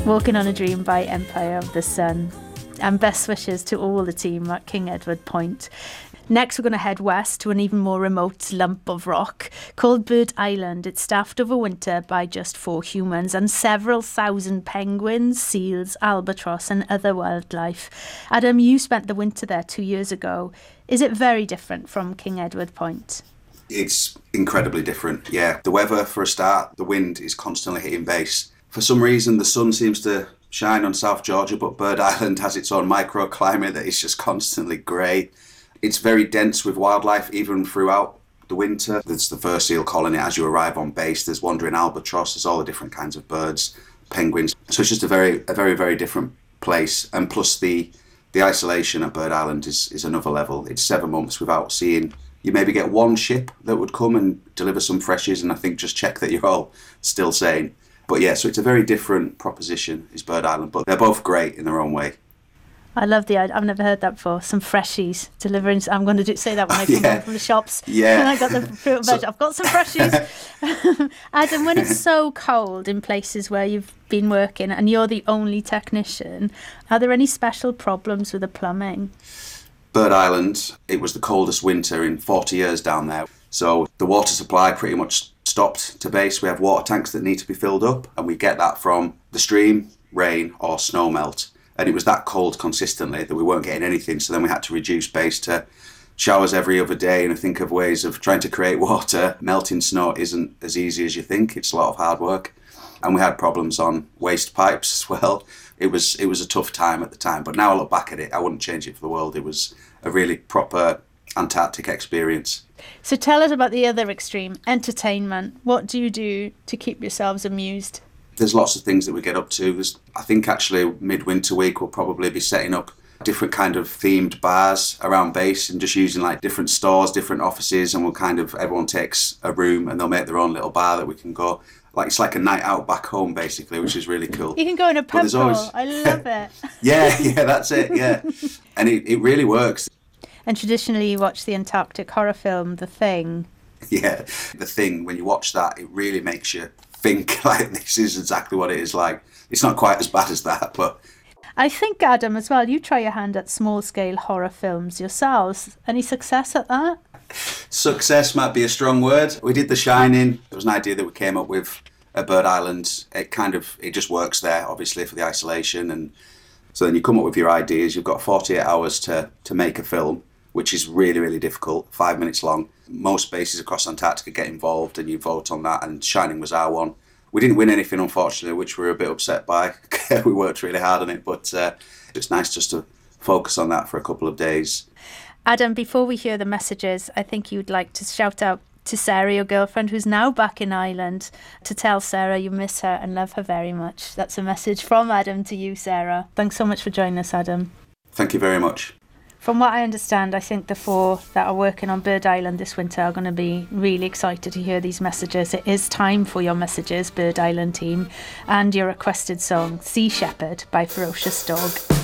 Walking on a Dream by Empire of the Sun. And best wishes to all the team at King Edward Point. Next, we're going to head west to an even more remote lump of rock called Bird Island. It's staffed over winter by just 4 humans and several thousand penguins, seals, albatross and other wildlife. Adam, you spent the winter there 2 years ago. Is it very different from King Edward Point? It's incredibly different, yeah. The weather, for a start, the wind is constantly hitting base. For some reason, the sun seems to shine on South Georgia, but Bird Island has its own microclimate that is just constantly grey. It's very dense with wildlife, even throughout the winter. There's the fur seal colony as you arrive on base. There's wandering albatross. There's all the different kinds of birds, penguins. So it's just a very, very different place. And plus the isolation at Bird Island is another level. It's 7 months without seeing. You maybe get one ship that would come and deliver some freshies, and I think just check that you're all still sane. But yeah, so it's a very different proposition, is Bird Island. But they're both great in their own way. I love the idea. I've never heard that before. Some freshies delivering. I'm going to say that when I come home from the shops. Yeah. When I got the fruit and veg, I've got some freshies. Adam, when it's so cold in places where you've been working and you're the only technician, are there any special problems with the plumbing? Bird Island, it was the coldest winter in 40 years down there. So the water supply pretty much stopped to base. We have water tanks that need to be filled up, and we get that from the stream, rain or snow melt. And it was that cold consistently that we weren't getting anything. So then we had to reduce base to showers every other day and think of ways of trying to create water. Melting snow isn't as easy as you think. It's a lot of hard work. And we had problems on waste pipes as well. It was a tough time at the time. But now I look back at it, I wouldn't change it for the world. It was a really proper Antarctic experience. So tell us about the other extreme, entertainment. What do you do to keep yourselves amused? There's lots of things that we get up to. I think actually midwinter week we'll probably be setting up different kind of themed bars around base and just using like different stores, different offices, and everyone takes a room and they'll make their own little bar that we can go. Like it's like a night out back home basically, which is really cool. You can go in a pub crawl. I love it. yeah, that's it, yeah. And it really works. And traditionally you watch the Antarctic horror film, The Thing. Yeah, The Thing, when you watch that, it really makes you think like this is exactly what it is like. It's not quite as bad as that, but I think, Adam, as well, you try your hand at small-scale horror films yourselves. Any success at that? Success might be a strong word. We did The Shining. There was an idea that we came up with at Bird Island. It just works there, obviously, for the isolation. And so then you come up with your ideas. You've got 48 hours to make a film, which is really, really difficult, 5 minutes long. Most bases across Antarctica get involved and you vote on that, and Shining was our one. We didn't win anything, unfortunately, which we were a bit upset by. We worked really hard on it, but it's nice just to focus on that for a couple of days. Adam, before we hear the messages, I think you'd like to shout out to Sarah, your girlfriend, who's now back in Ireland, to tell Sarah you miss her and love her very much. That's a message from Adam to you, Sarah. Thanks so much for joining us, Adam. Thank you very much. From what I understand, I think the 4 that are working on Bird Island this winter are going to be really excited to hear these messages. It is time for your messages, Bird Island team, and your requested song, Sea Shepherd by Ferocious Dog.